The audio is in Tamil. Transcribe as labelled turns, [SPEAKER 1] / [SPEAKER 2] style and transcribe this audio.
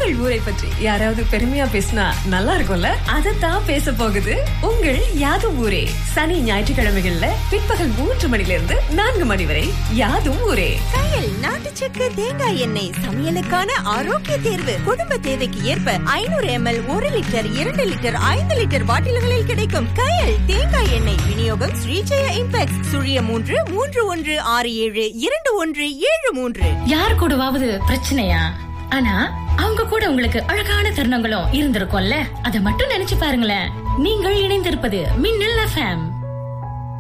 [SPEAKER 1] உங்கள் ஊரை பற்றி யாராவது பெருமையா பேசினா நல்லா இருக்கும்ல? அதைத்தான் பேச போகுது உங்கள் யாதும் ஊரே. சனி ஞாயிற்றுக்கிழமைகள்ல பிற்பகல் 3 மணிலிருந்து 4 மணி வரை யாதும் ஊரே.
[SPEAKER 2] கயல் நாட்டு சக்கரை தேங்காய் எண்ணெய் சமையலுக்கான ஆரோக்கிய தேர்வு. குடும்ப தேவைக்கு ஏற்ப 500 ml 1 லிட்டர் 2 லிட்டர் 5 லிட்டர் பாட்டில்களில் கிடைக்கும் கயல் தேங்காய் எண்ணெய். விநியோகம் ஸ்ரீஜெய இம்பெக்ஸ். *3 3167 2173.
[SPEAKER 3] யார் கூடவாவது பிரச்சனையா? ஆனா அவங்க கூட உங்களுக்கு அழகான தருணங்களும் இருந்திருக்கும்ல. அதை மட்டும் நினைச்சு பாருங்களேன். நீங்கள் இணைந்திருப்பது மின்னல் FM.